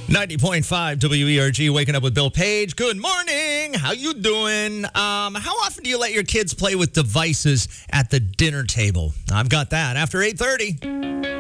90.5 WERG, waking up with Bill Page. Good morning. How you doing? How often do you let your kids play with devices at the dinner table? I've got that after 8:30.